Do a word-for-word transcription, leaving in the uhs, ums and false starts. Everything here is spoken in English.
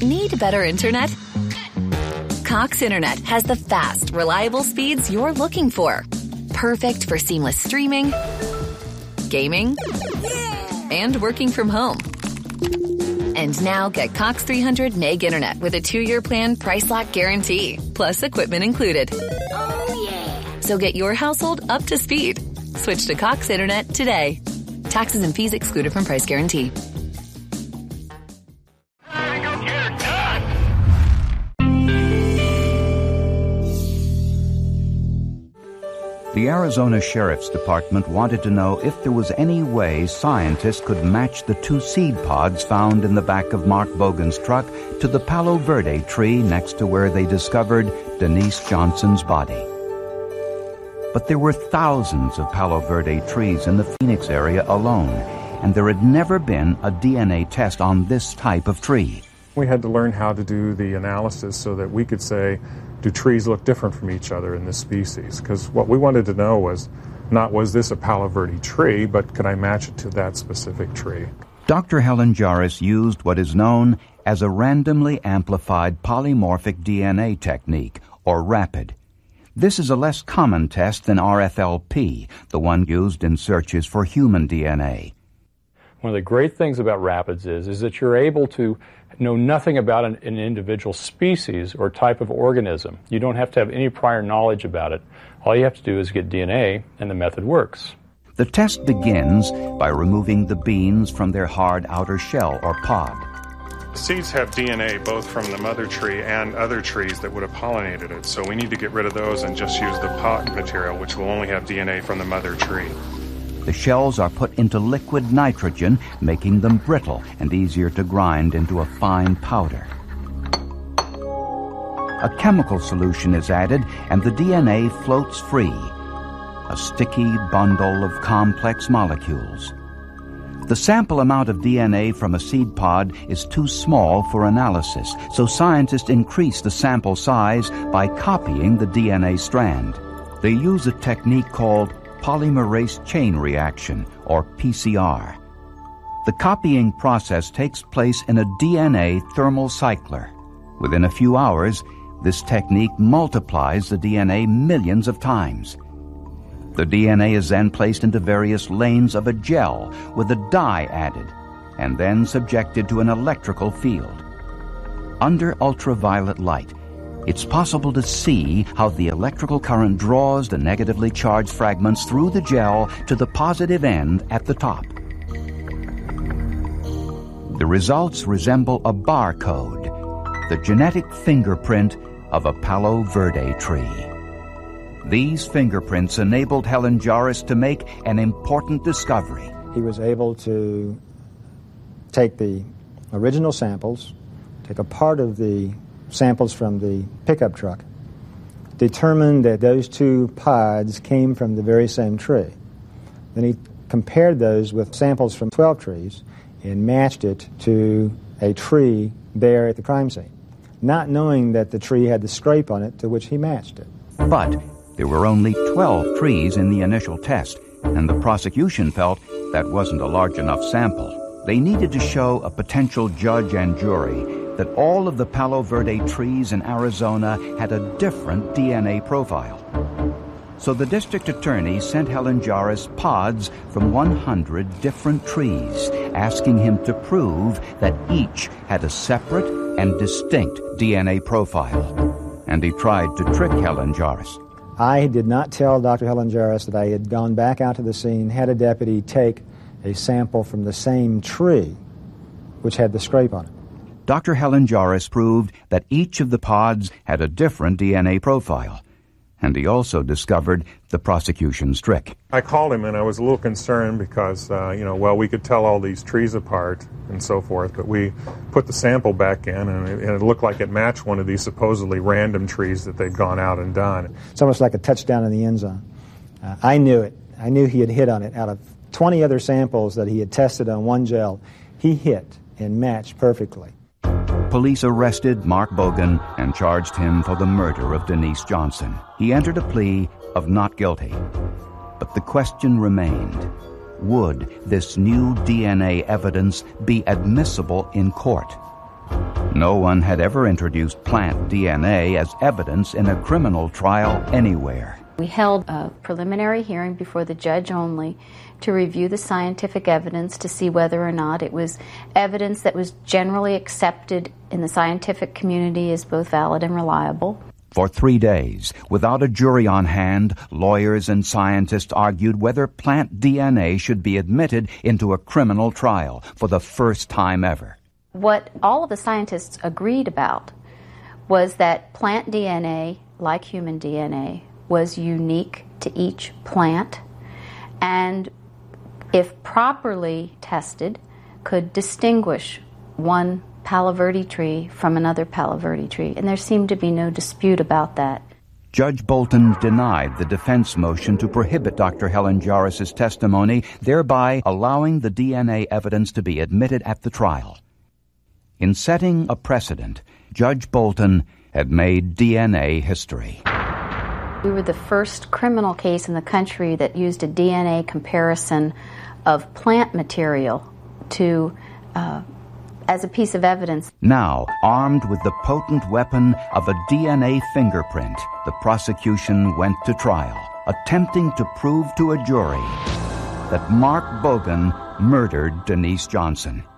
Need better internet? Cox Internet has the fast, reliable speeds you're looking for. Perfect for seamless streaming, gaming, and working from home. And now get Cox three hundred meg internet with a two-year plan price lock guarantee, plus equipment included. Oh, yeah. So get your household up to speed. Switch to Cox Internet today. Taxes and fees excluded from price guarantee. The Arizona Sheriff's Department wanted to know if there was any way scientists could match the two seed pods found in the back of Mark Bogan's truck to the Palo Verde tree next to where they discovered Denise Johnson's body. But there were thousands of Palo Verde trees in the Phoenix area alone, and there had never been a D N A test on this type of tree. We had to learn how to do the analysis so that we could say, do trees look different from each other in this species? Because what we wanted to know was not was this a Palo Verde tree, but could I match it to that specific tree? Doctor Helen Jarris used what is known as a randomly amplified polymorphic D N A technique, or RAPID. This is a less common test than R F L P, the one used in searches for human D N A. One of the great things about RAPIDS is, is that you're able to know nothing about an, an individual species or type of organism. You don't have to have any prior knowledge about it. All you have to do is get D N A, and the method works. The test begins by removing the beans from their hard outer shell or pod. Seeds have D N A both from the mother tree and other trees that would have pollinated it, so we need to get rid of those and just use the pod material, which will only have D N A from the mother tree. The shells are put into liquid nitrogen, making them brittle and easier to grind into a fine powder. A chemical solution is added, and the D N A floats free, a sticky bundle of complex molecules. The sample amount of D N A from a seed pod is too small for analysis, so scientists increase the sample size by copying the D N A strand. They use a technique called polymerase chain reaction, or P C R. The copying process takes place in a D N A thermal cycler. Within a few hours, this technique multiplies the D N A millions of times. The D N A is then placed into various lanes of a gel with a dye added, and then subjected to an electrical field. Under ultraviolet light, it's possible to see how the electrical current draws the negatively charged fragments through the gel to the positive end at the top. The results resemble a barcode, the genetic fingerprint of a Palo Verde tree. These fingerprints enabled Helen Jarris to make an important discovery. He was able to take the original samples, take a part of the samples from the pickup truck, determined that those two pods came from the very same tree. Then he compared those with samples from twelve trees and matched it to a tree there at the crime scene, not knowing that the tree had the scrape on it to which he matched it. But there were only twelve trees in the initial test, and the prosecution felt that wasn't a large enough sample. They needed to show a potential judge and jury that all of the Palo Verde trees in Arizona had a different D N A profile. So the district attorney sent Helen Jarris pods from one hundred different trees, asking him to prove that each had a separate and distinct D N A profile. And he tried to trick Helen Jarris. I did not tell Doctor Helen Jarris that I had gone back out to the scene, had a deputy take a sample from the same tree, which had the scrape on it. Doctor Helen Jarris proved that each of the pods had a different D N A profile, and he also discovered the prosecution's trick. I called him and I was a little concerned because, uh, you know, well, we could tell all these trees apart and so forth, but we put the sample back in and it, and it looked like it matched one of these supposedly random trees that they'd gone out and done. It's almost like a touchdown in the end zone. Uh, I knew it. I knew he had hit on it. Out of twenty other samples that he had tested on one gel, he hit and matched perfectly. Police arrested Mark Bogan and charged him for the murder of Denise Johnson. He entered a plea of not guilty. But the question remained, would this new D N A evidence be admissible in court? No one had ever introduced plant D N A as evidence in a criminal trial anywhere. We held a preliminary hearing before the judge only to review the scientific evidence to see whether or not it was evidence that was generally accepted in the scientific community as both valid and reliable. For three days, without a jury on hand, lawyers and scientists argued whether plant D N A should be admitted into a criminal trial for the first time ever. What all of the scientists agreed about was that plant D N A, like human D N A, was unique to each plant, and if properly tested, could distinguish one Palo Verde tree from another Palo Verde tree, and there seemed to be no dispute about that. Judge Bolton denied the defense motion to prohibit Doctor Helen Jarris's testimony, thereby allowing the D N A evidence to be admitted at the trial. In setting a precedent, Judge Bolton had made D N A history. We were the first criminal case in the country that used a D N A comparison of plant material to uh, as a piece of evidence. Now, armed with the potent weapon of a D N A fingerprint, the prosecution went to trial, attempting to prove to a jury that Mark Bogan murdered Denise Johnson.